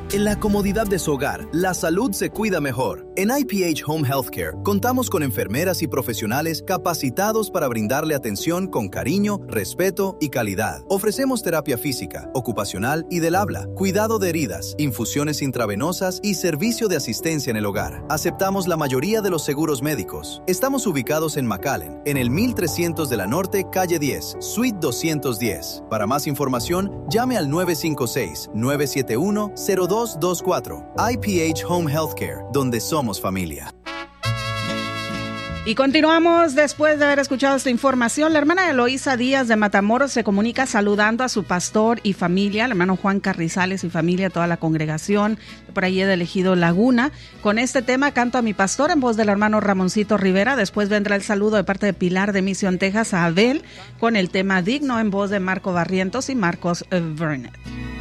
En la comodidad de su hogar, la salud se cuida mejor. En IPH Home Healthcare, contamos con enfermeras y profesionales capacitados para brindarle atención con cariño, respeto y calidad. Ofrecemos terapia física, ocupacional y del habla, cuidado de heridas, infusiones intravenosas y servicio de asistencia en el hogar. Aceptamos la mayoría de los seguros médicos. Estamos ubicados en McAllen, en el 1300 de la Norte, calle 10, suite 210. Para más información, llame al 956-971-0224. IPH Home Healthcare, donde somos familia. Y continuamos después de haber escuchado esta información. La hermana Eloísa Díaz de Matamoros se comunica saludando a su pastor y familia, el hermano Juan Carrizales y familia, toda la congregación por ahí de Ejido Laguna. Con este tema, Canto a mi pastor, en voz del hermano Ramoncito Rivera. Después vendrá el saludo de parte de Pilar de Mission, Texas, a Abel, con el tema Digno, en voz de Marco Barrientos y Marcos Vernet.